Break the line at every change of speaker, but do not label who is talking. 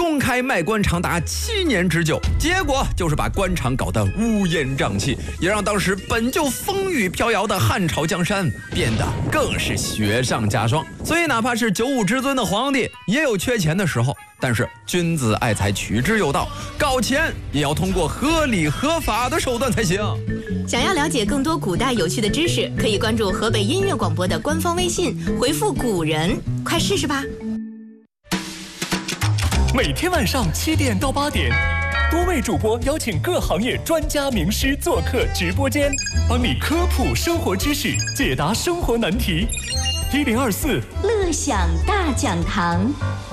公开卖官场达7年之久，结果就是把官场搞得乌烟瘴气，也让当时本就风雨飘摇的汉朝江山变得更是雪上加霜。所以哪怕是95之尊的皇帝，也有缺钱的时候。但是君子爱财，取之有道，搞钱也要通过合理合法的手段才行。
想要了解更多古代有趣的知识，可以关注河北音乐广播的官方微信，回复古人，快试试吧。
每天晚上7点到8点，多位主播邀请各行业专家名师做客直播间，帮你科普生活知识，解答生活难题。1024
乐享大讲堂。